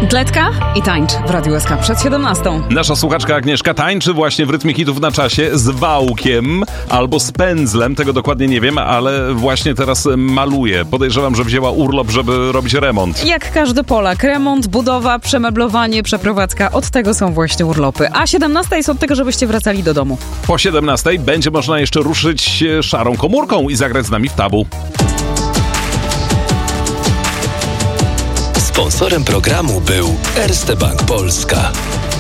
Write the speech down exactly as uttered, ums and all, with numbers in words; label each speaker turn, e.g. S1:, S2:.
S1: Kotletka i tańcz w Radiu S K przed siedemnastą.
S2: Nasza słuchaczka Agnieszka tańczy właśnie w rytmie hitów na czasie z wałkiem albo z pędzlem, tego dokładnie nie wiem, ale właśnie teraz maluje. Podejrzewam, że wzięła urlop, żeby robić remont.
S1: Jak każdy Polak, remont, budowa, przemeblowanie, przeprowadzka, od tego są właśnie urlopy. A siedemnasta jest od tego, żebyście wracali do domu.
S2: Po siedemnastej będzie można jeszcze ruszyć szarą komórką i zagrać z nami w tabu.
S3: Sponsorem programu był Erste Bank Polska.